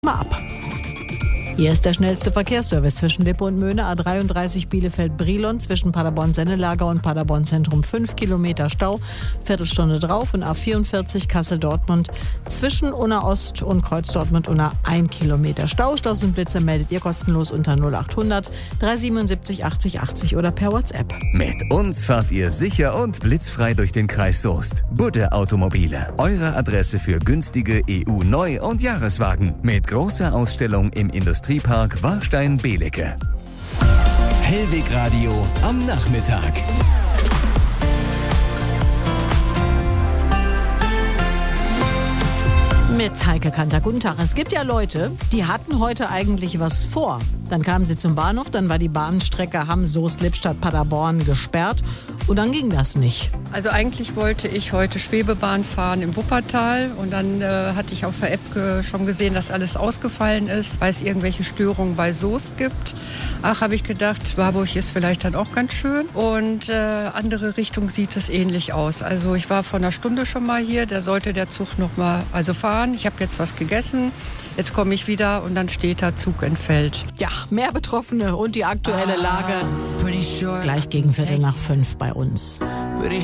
mal ab. Hier ist der schnellste Verkehrsservice zwischen Lippe und Möhne. A33 Bielefeld-Brilon zwischen Paderborn-Sennelager und Paderborn-Zentrum 5 Kilometer Stau, Viertelstunde drauf. Und A44 Kassel-Dortmund zwischen Unna-Ost und Kreuz-Dortmund-Unna 1 Kilometer Stau. Staus und Blitze meldet ihr kostenlos unter 0800 377 80 80 oder per WhatsApp. Mit uns fahrt ihr sicher und blitzfrei durch den Kreis Soest. Budde Automobile, eure Adresse für günstige EU-Neu- und Jahreswagen. Mit großer Ausstellung im Industriepark Warstein-Belecke. Hellweg Radio am Nachmittag. Mit Heike Kanter. Guten Tag. Es gibt ja Leute, die hatten heute eigentlich was vor. Dann kamen sie zum Bahnhof, dann war die Bahnstrecke Hamm-Soest-Lippstadt-Paderborn gesperrt und dann ging das nicht. Also eigentlich wollte ich heute Schwebebahn fahren im Wuppertal und dann hatte ich auf der App schon gesehen, dass alles ausgefallen ist, weil es irgendwelche Störungen bei Soest gibt. Ach, habe ich gedacht, Warburg ist vielleicht dann auch ganz schön und andere Richtung sieht es ähnlich aus. Also ich war vor einer Stunde schon mal hier, da sollte der Zug noch mal fahren. Ich habe jetzt was gegessen, jetzt komme ich wieder und dann steht da Zug entfällt. Ja, mehr Betroffene und die aktuelle Lage gleich gegen 4:45 bei uns.